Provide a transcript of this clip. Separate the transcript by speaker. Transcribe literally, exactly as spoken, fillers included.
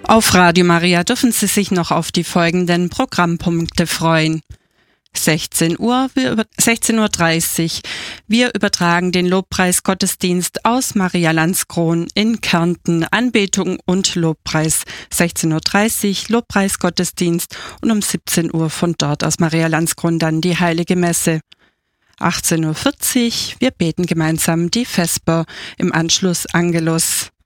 Speaker 1: Auf Radio Maria dürfen Sie sich noch auf die folgenden Programmpunkte freuen. sechzehn Uhr, sechzehn Uhr dreißig. Wir übertragen den Lobpreisgottesdienst aus Maria Landskron in Kärnten. Anbetung und Lobpreis. sechzehn Uhr dreißig Lobpreisgottesdienst und um siebzehn Uhr von dort aus Maria Landskron dann die Heilige Messe. achtzehn Uhr vierzig. Wir beten gemeinsam die Vesper, im Anschluss Angelus.